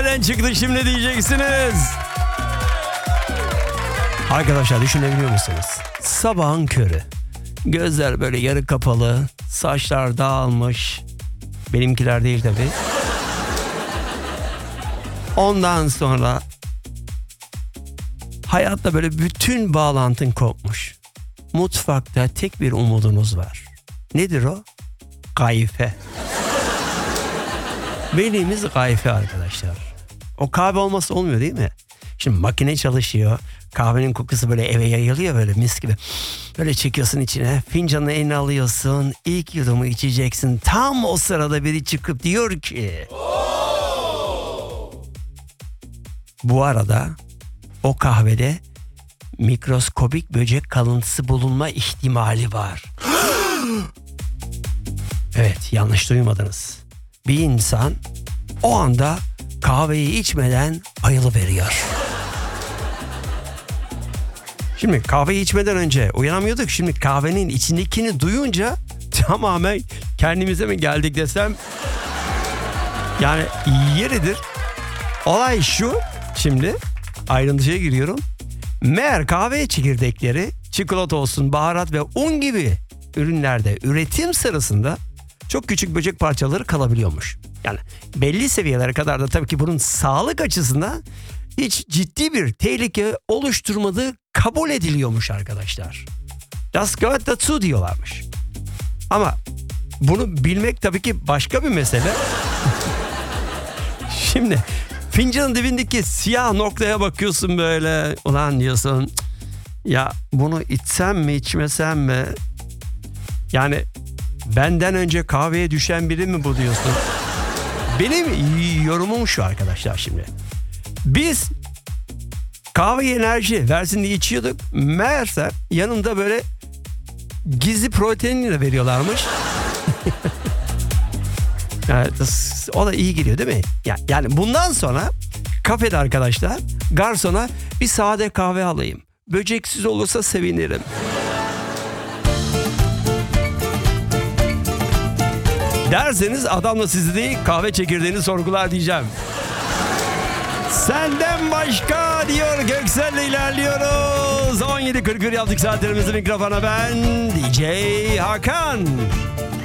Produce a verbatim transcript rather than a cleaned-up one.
nereden çıktı şimdi diyeceksiniz. Arkadaşlar düşünebiliyor musunuz? Sabahın körü. Gözler böyle yarı kapalı. Saçlar dağılmış. Benimkiler değil tabii. Ondan sonra hayatta böyle bütün bağlantın kopmuş. Mutfakta tek bir umudunuz var. Nedir o? Kayfe. Benimiz kayfe arkadaşlar. O kahve olmazsa olmuyor değil mi? Şimdi makine çalışıyor. Kahvenin kokusu böyle eve yayılıyor böyle mis gibi. Böyle çekiyorsun içine. Fincanını eline alıyorsun. İlk yudumu içeceksin. Tam o sırada biri çıkıp diyor ki... Bu arada o kahvede mikroskobik böcek kalıntısı bulunma ihtimali var. Evet, yanlış duymadınız. Bir insan o anda kahveyi içmeden ayılıveriyor. Şimdi kahveyi içmeden önce uyanamıyorduk. Şimdi kahvenin içindekini duyunca tamamen kendimize mi geldik desem yani yeridir. Olay şu, şimdi ayrıntıya giriyorum. Meğer kahve çekirdekleri çikolata olsun, baharat ve un gibi ürünlerde üretim sırasında çok küçük böcek parçaları kalabiliyormuş. Yani belli seviyelere kadar da tabii ki bunun sağlık açısından hiç ciddi bir tehlike oluşturmadığı kabul ediliyormuş arkadaşlar. Das gehört dazu diyorlarmış. Ama bunu bilmek tabii ki başka bir mesele. Şimdi fincanın dibindeki siyah noktaya bakıyorsun böyle. Ulan diyorsun ya bunu içsem mi içmesem mi? Yani benden önce kahveye düşen biri mi bu diyorsun? Benim yorumum şu arkadaşlar şimdi. Biz kahve enerji versin diye içiyorduk. Meğerse yanında böyle gizli proteinini de veriyorlarmış. Yani o da iyi geliyor değil mi? Yani bundan sonra kafede arkadaşlar garsona bir sade kahve alayım. Böceksiz olursa sevinirim. Derseniz adamla sizi değil kahve çekirdeğini sorgular diyeceğim. Senden başka diyor Göksel'le ilerliyoruz. on yedi kırk bir yaptık saatlerimizi mikrofona ben D J Hakan.